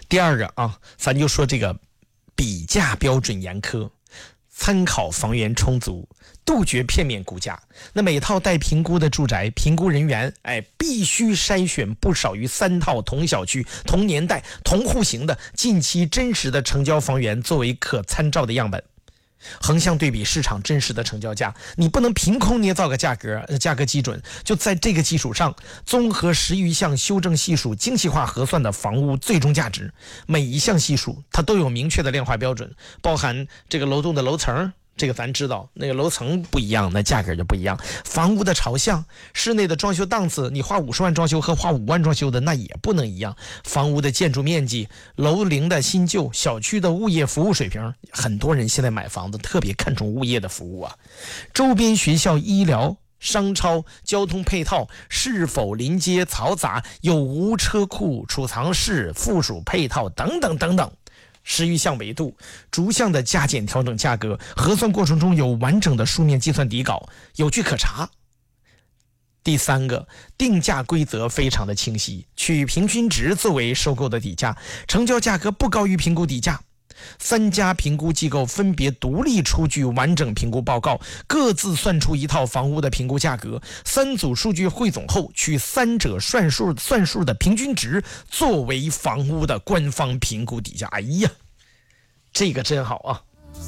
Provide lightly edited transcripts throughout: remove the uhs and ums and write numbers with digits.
第二个啊，咱就说这个比价标准严苛，参考房源充足，杜绝片面估价。那每套待评估的住宅，评估人员必须筛选不少于3套同小区、同年代、同户型的近期真实的成交房源作为可参照的样本，横向对比市场真实的成交价。你不能凭空捏造个价格基准，就在这个基础上综合10余项修正系数精细化核算的房屋最终价值。每一项系数它都有明确的量化标准，包含这个楼栋的楼层，这个咱知道，那个楼层不一样，那价格就不一样。房屋的朝向，室内的装修档次，你花50万装修和花5万装修的那也不能一样。房屋的建筑面积，楼龄的新旧，小区的物业服务水平，很多人现在买房子特别看重物业的服务啊。周边学校、医疗、商超、交通配套是否临街嘈杂，有无车库、储藏室、附属配套等等等等。10余项维度逐项的加减调整价格，核算过程中有完整的书面计算底稿，有据可查。第三个，定价规则非常的清晰，取平均值作为收购的底价，成交价格不高于评估底价。3家评估机构分别独立出具完整评估报告，各自算出一套房屋的评估价格，3组数据汇总后，取3者算数的平均值作为房屋的官方评估底价。哎呀，这个真好啊！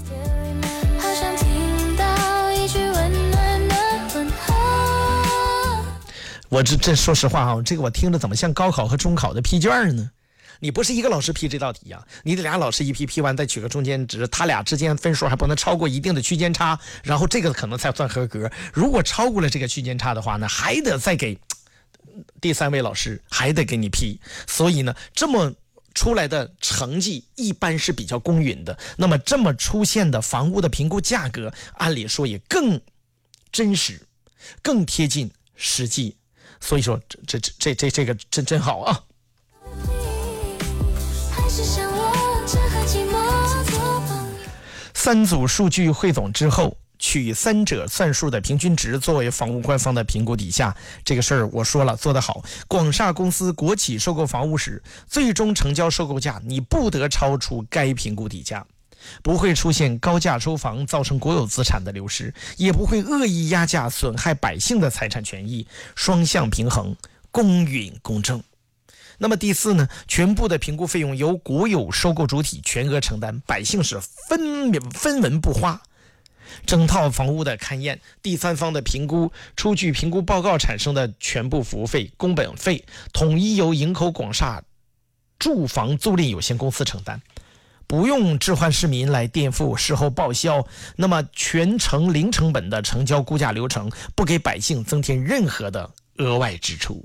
我这说实话啊，这个我听着怎么像高考和中考的批卷呢？你不是一个老师批这道题啊，你得俩老师一批完再取个中间值，他俩之间分数还不能超过一定的区间差，然后这个可能才算合格。如果超过了这个区间差的话呢，还得再给第3位老师还得给你批。所以呢，这么出来的成绩一般是比较公允的，那么这么出现的房屋的评估价格，按理说也更真实，更贴近实际。所以说这个真好啊。3组数据汇总之后，取3者算数的平均值作为房屋官方的评估底价。这个事儿我说了，做得好。广厦公司国企收购房屋时，最终成交收购价你不得超出该评估底价，不会出现高价收房造成国有资产的流失，也不会恶意压价损害百姓的财产权益，双向平衡，公允公正。那么第4呢，全部的评估费用由国有收购主体全额承担，百姓是分文不花。整套房屋的勘验，第3方的评估，出具评估报告产生的全部服务费、工本费，统一由营口广厦住房租赁有限公司承担，不用置换市民来垫付事后报销。那么全程零成本的成交估价流程，不给百姓增添任何的额外支出。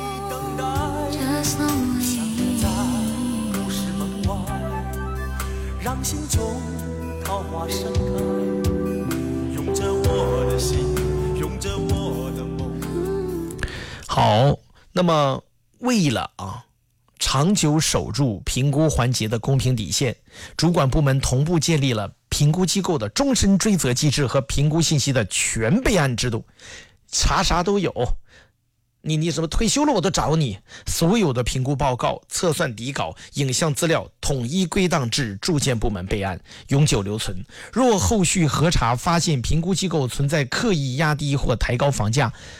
让心中桃花盛开，用着我的心，用着我的梦。好，那么为了长久守住评估环节的公平底线，主管部门同步建立了评估机构的终身追责机制和评估信息的全备案制度，查啥都有。你什么退休了我都找你，所有的评估报告、测算底稿、影像资料统一归档至住建部门备案，永久留存。若后续核查发现评估机构存在刻意压低或抬高房价，